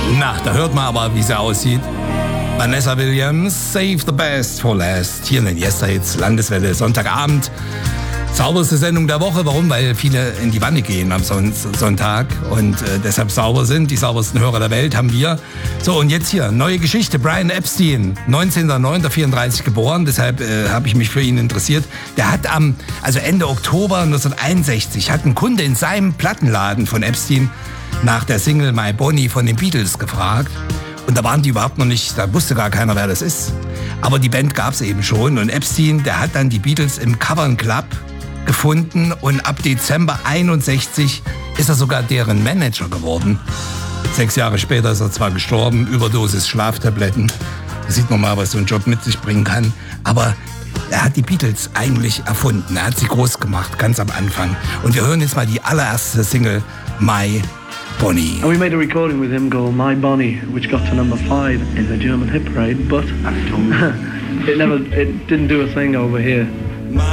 Na, da hört man aber, wie sie aussieht. Vanessa Williams, Save the Best for Last. Hier in den Yes-Hits, Landeswelle, Sonntagabend. Sauberste Sendung der Woche. Warum? Weil viele in die Wanne gehen am Sonntag und deshalb sauber sind. Die saubersten Hörer der Welt haben wir. So, und jetzt hier, neue Geschichte. Brian Epstein, 19.09.34 geboren. Deshalb habe ich mich für ihn interessiert. Der hat Ende Oktober 1961, hat ein Kunde in seinem Plattenladen von Epstein nach der Single My Bonnie von den Beatles gefragt. Und da waren die überhaupt noch nicht, da wusste gar keiner, wer das ist. Aber die Band gab es eben schon. Und Epstein, der hat dann die Beatles im Cavern Club gefunden. Und ab Dezember 61 ist er sogar deren Manager geworden. 6 Jahre später ist er zwar gestorben, Überdosis Schlaftabletten. Da sieht man mal, was so ein Job mit sich bringen kann. Aber er hat die Beatles eigentlich erfunden. Er hat sie groß gemacht, ganz am Anfang. Und wir hören jetzt mal die allererste Single, My Bonnie. And we made a recording with him called My Bonnie, which got to number 5 in the German hit parade, but it didn't do a thing over here.